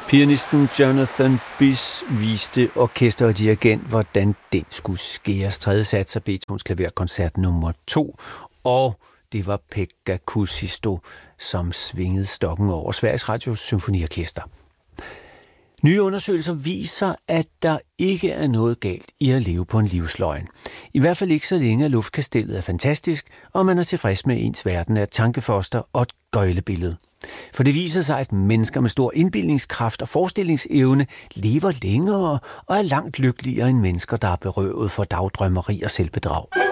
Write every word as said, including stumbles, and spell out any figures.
Pianisten Jonathan Biss viste orkester og dirigent, hvordan den skulle skæres. Tredje sats af Beethovens klaverkoncert nummer to, og det var Pekka Kuusisto, som svingede stokken over Sveriges Radios symfoniorkester. Nye undersøgelser viser, at der ikke er noget galt i at leve på en livsløgn. I hvert fald ikke så længe, at luftkastellet er fantastisk, og man er tilfreds med ens verden af et tankefoster og et gøjlebillede. For det viser sig, at mennesker med stor indbildningskraft og forestillingsevne lever længere og er langt lykkeligere end mennesker, der er berøvet for dagdrømmeri og selvbedrag.